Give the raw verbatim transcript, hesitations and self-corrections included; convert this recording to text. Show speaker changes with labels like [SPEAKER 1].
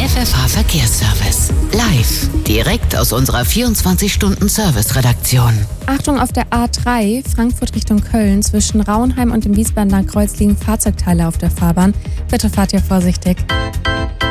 [SPEAKER 1] F F H Verkehrsservice. Live, direkt aus unserer vierundzwanzig-Stunden-Service-Redaktion.
[SPEAKER 2] Achtung, auf der A drei, Frankfurt Richtung Köln, zwischen Rauenheim und dem Wiesbadener Kreuz liegen Fahrzeugteile auf der Fahrbahn. Bitte fahrt ihr vorsichtig.